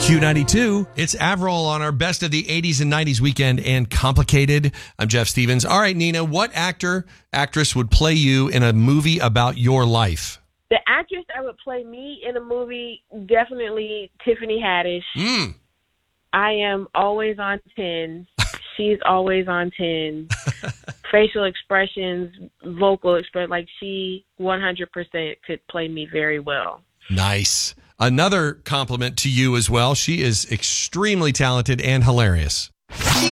Q92, it's Avril on our Best of the 80s and 90s weekend and Complicated. I'm Jeff Stevens. All right, Nina, what actress would play you in a movie about your life? The actress that would play me in a movie, definitely Tiffany Haddish. I am always on 10. She's always on 10. Facial expressions, vocal expression, like she 100% could play me very well. Nice. Another compliment to you as well. She is extremely talented and hilarious.